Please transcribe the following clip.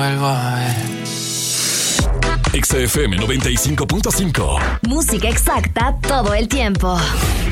Vuelvo a ver. XFM 95.5. Música exacta todo el tiempo.